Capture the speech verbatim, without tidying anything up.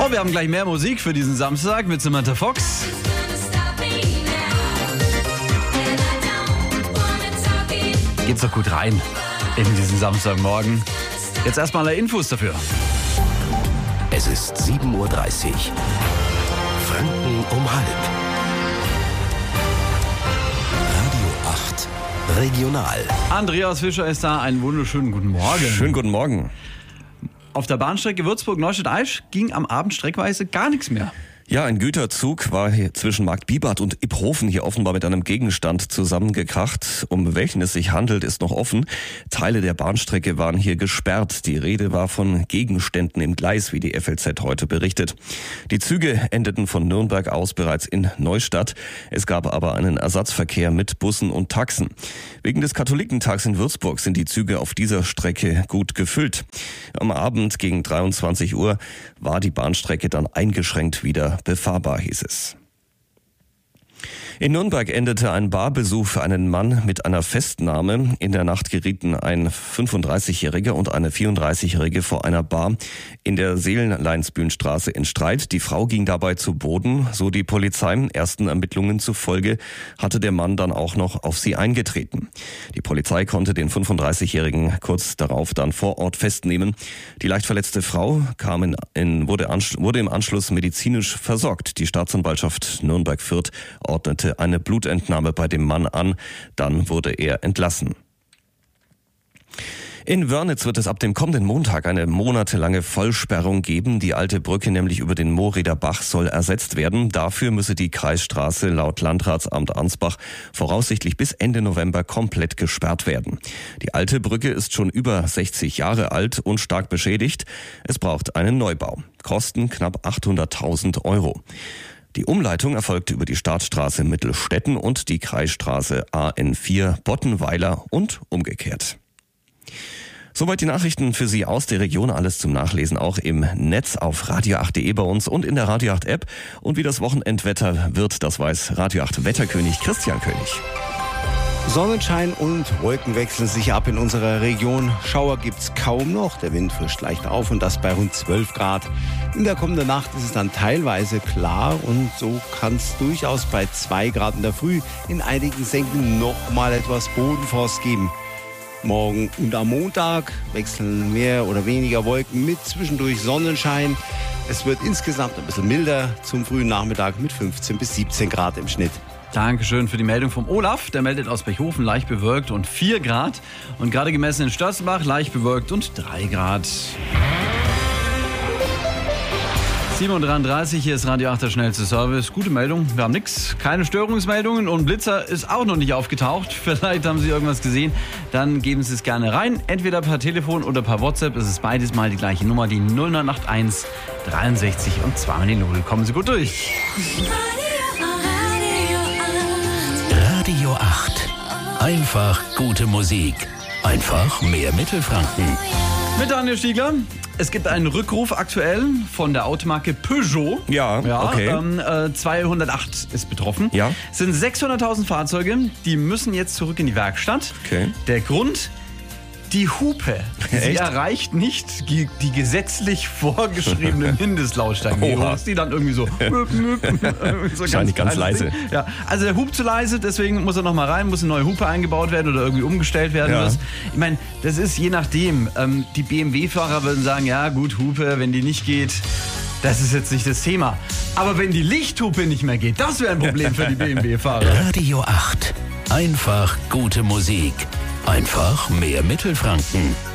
So, wir haben gleich mehr Musik für diesen Samstag mit Samantha Fox. Geht's doch gut rein in diesen Samstagmorgen. Jetzt erstmal alle Infos dafür. Es ist sieben Uhr dreißig. Franken um halb. Radio acht Regional. Andreas Fischer ist da. Einen wunderschönen guten Morgen. Schönen guten Morgen. Auf der Bahnstrecke Würzburg-Neustadt-Aisch ging am Abend streckweise gar nichts mehr. Ja, ein Güterzug war hier zwischen Markt Bibart und Iphofen hier offenbar mit einem Gegenstand zusammengekracht. Um welchen es sich handelt, ist noch offen. Teile der Bahnstrecke waren hier gesperrt. Die Rede war von Gegenständen im Gleis, wie die F L Z heute berichtet. Die Züge endeten von Nürnberg aus bereits in Neustadt. Es gab aber einen Ersatzverkehr mit Bussen und Taxen. Wegen des Katholikentags in Würzburg sind die Züge auf dieser Strecke gut gefüllt. Am Abend gegen dreiundzwanzig Uhr war die Bahnstrecke dann eingeschränkt wieder befahrbar, hieß es. In Nürnberg endete ein Barbesuch für einen Mann mit einer Festnahme. In der Nacht gerieten ein fünfunddreißigjähriger und eine vierunddreißigjährige vor einer Bar in der Seelenleinsbühnstraße in Streit. Die Frau ging dabei zu Boden, so die Polizei. Ersten Ermittlungen zufolge hatte der Mann dann auch noch auf sie eingetreten. Die Polizei konnte den fünfunddreißigjährigen kurz darauf dann vor Ort festnehmen. Die leicht verletzte Frau kam in, in, wurde, wurde im Anschluss medizinisch versorgt. Die Staatsanwaltschaft Nürnberg-Fürth ordnete eine Blutentnahme bei dem Mann an, dann wurde er entlassen. In Wörnitz wird es ab dem kommenden Montag eine monatelange Vollsperrung geben. Die alte Brücke, nämlich über den Moorieder Bach, soll ersetzt werden. Dafür müsse die Kreisstraße laut Landratsamt Ansbach voraussichtlich bis Ende November komplett gesperrt werden. Die alte Brücke ist schon über sechzig Jahre alt und stark beschädigt. Es braucht einen Neubau. Kosten knapp achthunderttausend Euro. Die Umleitung erfolgte über die Startstraße Mittelstetten und die Kreisstraße A N vier Bottenweiler und umgekehrt. Soweit die Nachrichten für Sie aus der Region. Alles zum Nachlesen auch im Netz auf radio acht punkt de bei uns und in der Radio acht App. Und wie das Wochenendwetter wird, das weiß Radio acht Wetterkönig Christian König. Sonnenschein und Wolken wechseln sich ab in unserer Region. Schauer gibt's kaum noch. Der Wind frischt leicht auf und das bei rund zwölf Grad. In der kommenden Nacht ist es dann teilweise klar und so kann es durchaus bei zwei Grad in der Früh in einigen Senken noch mal etwas Bodenfrost geben. Morgen und am Montag wechseln mehr oder weniger Wolken mit zwischendurch Sonnenschein. Es wird insgesamt ein bisschen milder zum frühen Nachmittag mit fünfzehn bis siebzehn Grad im Schnitt. Dankeschön für die Meldung vom Olaf. Der meldet aus Bechhofen leicht bewölkt und vier Grad. Und gerade gemessen in Störzenbach leicht bewölkt und drei Grad. sieben Uhr dreiunddreißig, hier ist Radio acht der schnellste Service. Gute Meldung, wir haben nichts, keine Störungsmeldungen und Blitzer ist auch noch nicht aufgetaucht. Vielleicht haben Sie irgendwas gesehen, dann geben Sie es gerne rein. Entweder per Telefon oder per WhatsApp, es ist beides mal die gleiche Nummer, die null neun acht eins dreiundsechzig und zweimal die Null. Kommen Sie gut durch. Radio acht. Einfach gute Musik. Einfach mehr Mittelfranken. Mit Daniel Stiegler. Es gibt einen Rückruf aktuell von der Automarke Peugeot. Ja, ja okay. Ähm, äh, zweihundertacht ist betroffen. Ja. Es sind sechshunderttausend Fahrzeuge, die müssen jetzt zurück in die Werkstatt. Okay. Der Grund? Die Hupe. Sie Echt? erreicht nicht die, die gesetzlich vorgeschriebene Mindestlautstärke. Oha. Ist die dann irgendwie so, möp, möp, so Wahrscheinlich ganz leise. Ding. Ja, also der hupt zu leise, deswegen muss er noch mal rein, muss eine neue Hupe eingebaut werden oder irgendwie umgestellt werden. Ja. Das, ich meine, das ist je nachdem. Ähm, die B M W-Fahrer würden sagen, ja gut, Hupe, wenn die nicht geht, das ist jetzt nicht das Thema. Aber wenn die Lichthupe nicht mehr geht, das wäre ein Problem für die B M W-Fahrer. Radio acht. Einfach gute Musik. Einfach mehr Mittelfranken.